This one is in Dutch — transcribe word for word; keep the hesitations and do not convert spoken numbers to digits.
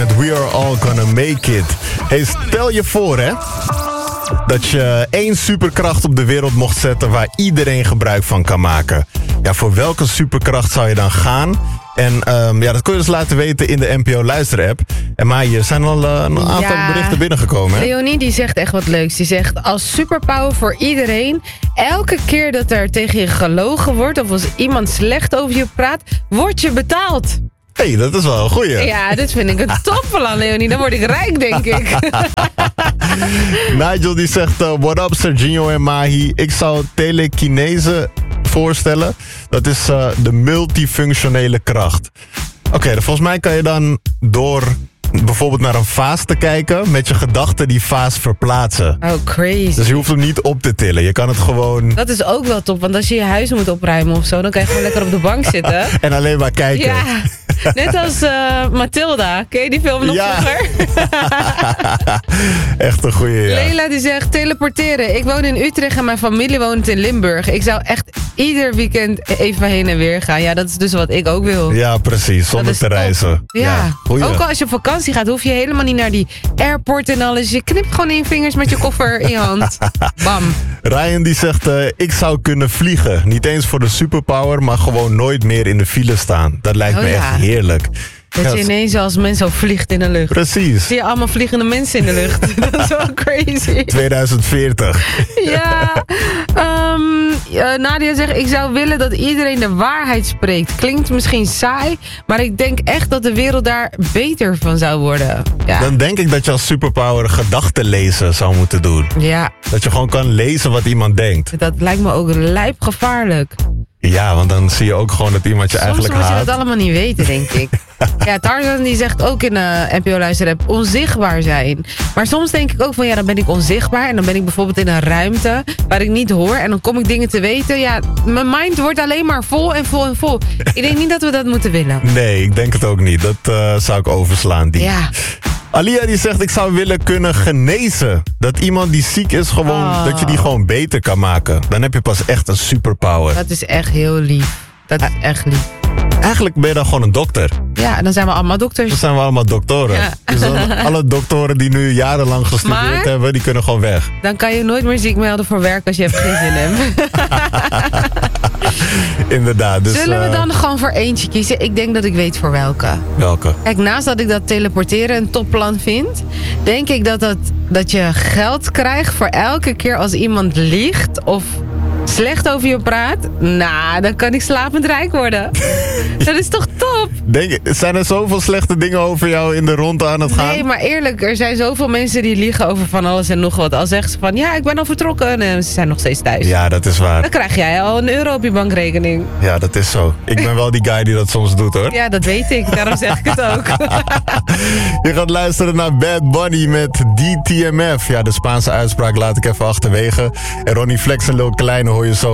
met We Are All Gonna Make It. Hey, stel je voor hè, dat je één superkracht op de wereld mocht zetten waar iedereen gebruik van kan maken. Ja, voor welke superkracht zou je dan gaan? En um, ja, dat kun je dus laten weten in de N P O Luister-app. En maar hier zijn al uh, een aantal ja, berichten binnengekomen. Hè? Leonie die zegt echt wat leuks. Die zegt als superpower voor iedereen. Elke keer dat er tegen je gelogen wordt of als iemand slecht over je praat, word je betaald. Hé, hey, dat is wel een goeie. Ja, dit vind ik een topplan, Leonie. Dan word ik rijk, denk ik. Nigel die zegt, uh, what up Serginho en Mahi. Ik zou telekinese voorstellen. Dat is uh, de multifunctionele kracht. Oké, okay, volgens mij kan je dan door bijvoorbeeld naar een vaas te kijken met je gedachten die vaas verplaatsen. Oh, crazy. Dus je hoeft hem niet op te tillen. Je kan het gewoon... Dat is ook wel top, want als je je huis moet opruimen of zo, dan kan je gewoon lekker op de bank zitten. En alleen maar kijken. Ja, net als uh, Mathilda. Ken je die film nog ja. vroeger? Echt een goeie, ja. Leila die zegt teleporteren. Ik woon in Utrecht en mijn familie woont in Limburg. Ik zou echt ieder weekend even heen en weer gaan. Ja, dat is dus wat ik ook wil. Ja, precies. Zonder te top. reizen. Ja, ja. Ook al als je op vakantie gaat, hoef je helemaal niet naar die airport en alles. Je knipt gewoon in je vingers met je koffer in je hand. Bam. Ryan die zegt, uh, ik zou kunnen vliegen. Niet eens voor de superpower, maar gewoon nooit meer in de file staan. Dat lijkt oh, me ja. echt heerlijk. Dat je ineens als mens zo vliegt in de lucht. Precies. Zie je allemaal vliegende mensen in de lucht. Dat is wel crazy. tweeduizend veertig. Ja. Um, uh, Nadia zegt, ik zou willen dat iedereen de waarheid spreekt. Klinkt misschien saai, maar ik denk echt dat de wereld daar beter van zou worden. Ja. Dan denk ik dat je als superpower gedachten lezen zou moeten doen. Ja. Dat je gewoon kan lezen wat iemand denkt. Dat lijkt me ook lijpgevaarlijk. Ja, want dan zie je ook gewoon dat iemand je Soms eigenlijk haat. Soms moet je dat allemaal niet weten, denk ik. Ja, Tarzan die zegt ook in de N P O Luister-app onzichtbaar zijn. Maar soms denk ik ook van ja, dan ben ik onzichtbaar. En dan ben ik bijvoorbeeld in een ruimte waar ik niet hoor. En dan kom ik dingen te weten. Ja, mijn mind wordt alleen maar vol en vol en vol. Ik denk niet dat we dat moeten willen. Nee, ik denk het ook niet. Dat uh, zou ik overslaan. Die. Ja. Alia die zegt, ik zou willen kunnen genezen. Dat iemand die ziek is, gewoon, oh. dat je die gewoon beter kan maken. Dan heb je pas echt een superpower. Dat is echt heel lief. Dat is echt lief. Eigenlijk ben je dan gewoon een dokter. Ja, dan zijn we allemaal dokters. Dan zijn we allemaal doktoren. Ja. Dus dan, alle doktoren die nu jarenlang gestudeerd maar, hebben, die kunnen gewoon weg. Dan kan je nooit meer ziek melden voor werk als je even geen zin hebt. Inderdaad. Dus, zullen we uh, dan gewoon voor eentje kiezen? Ik denk dat ik weet voor welke. Welke? Kijk, naast dat ik dat teleporteren een topplan vind, denk ik dat, dat, dat je geld krijgt voor elke keer als iemand liegt of slecht over je praat. Nou, dan kan ik slapend rijk worden. Dat is toch top? Denk, zijn er zoveel slechte dingen over jou in de ronde aan het gaan? Nee, maar eerlijk, er zijn zoveel mensen die liegen over van alles en nog wat. Al zeggen ze van, ja, ik ben al vertrokken en ze zijn nog steeds thuis. Ja, dat is waar. Dan krijg jij al een euro op je bankrekening. Ja, dat is zo. Ik ben wel die guy die dat soms doet, hoor. Ja, dat weet ik. Daarom zeg ik het ook. Je gaat luisteren naar Bad Bunny met D T M F. Ja, de Spaanse uitspraak laat ik even achterwege. En Ronnie Flex en Lil Kleine hoor je zo